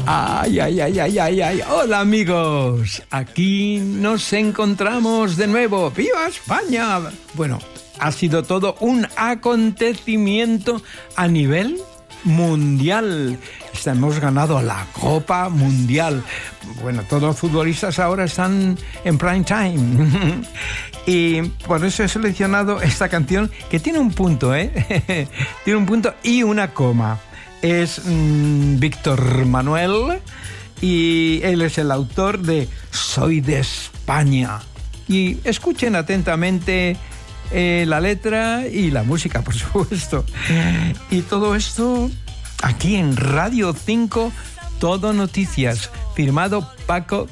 Ay, ay, ay, ay, ay, ay. Hola amigos, aquí nos encontramos de nuevo. ¡Viva España! Bueno, ha sido todo un acontecimiento a nivel mundial. Hemos ganado la Copa Mundial. Bueno, todos los futbolistas ahora están en prime time. Y por eso he seleccionado esta canción que tiene un punto, tiene un punto y una coma. Es Víctor Manuel y él es el autor de Soy de España. Y escuchen atentamente la letra y la música, por supuesto. Y todo esto aquí en Radio 5, Todo Noticias, firmado Paco